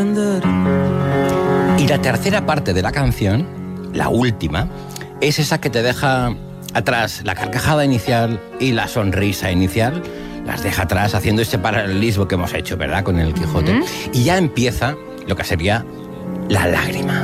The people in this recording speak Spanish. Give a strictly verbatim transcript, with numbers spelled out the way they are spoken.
Y la tercera parte de la canción, la última, es esa que te deja atrás la carcajada inicial y la sonrisa inicial. Las deja atrás haciendo ese paralelismo que hemos hecho, ¿verdad? Con el Quijote. Uh-huh. Y ya empieza lo que sería la lágrima.